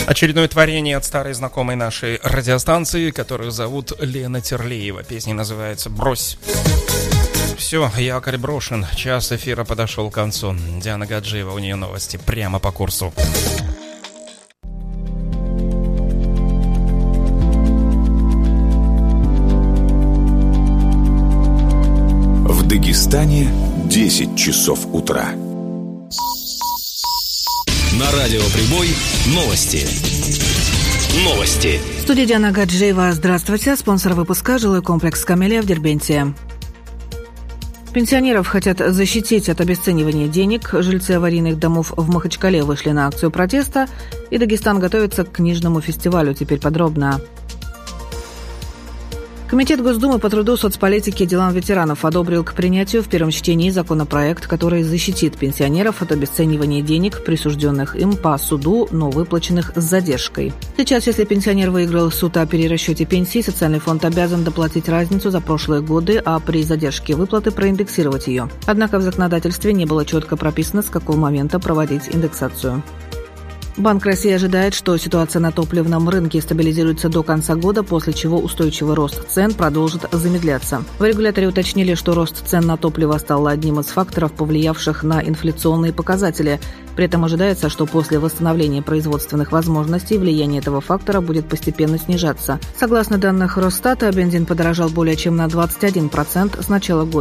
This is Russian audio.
Очередное творение от старой знакомой нашей радиостанции, которую зовут Лена Терлеева. Песня называется «Брось». Все, якорь брошен, час эфира подошел к концу. Диана Гаджиева, у нее новости прямо по курсу. В Дагестане 10 часов утра. На радио Прибой новости. В студии Диана Гаджиева. Здравствуйте. Спонсор выпуска — жилой комплекс «Камелия» в Дербенте. Пенсионеров хотят защитить от обесценивания денег. Жильцы аварийных домов в Махачкале вышли на акцию протеста. И Дагестан готовится к книжному фестивалю. Теперь подробно. Комитет Госдумы по труду, соцполитике и делам ветеранов одобрил к принятию в первом чтении законопроект, который защитит пенсионеров от обесценивания денег, присужденных им по суду, но выплаченных с задержкой. Сейчас, если пенсионер выиграл суд о перерасчете пенсии, социальный фонд обязан доплатить разницу за прошлые годы, а при задержке выплаты проиндексировать ее. Однако в законодательстве не было четко прописано, с какого момента проводить индексацию. Банк России ожидает, что ситуация на топливном рынке стабилизируется до конца года, после чего устойчивый рост цен продолжит замедляться. В регуляторе уточнили, что рост цен на топливо стал одним из факторов, повлиявших на инфляционные показатели. При этом ожидается, что после восстановления производственных возможностей влияние этого фактора будет постепенно снижаться. Согласно данным Росстата, бензин подорожал более чем на 21% с начала года.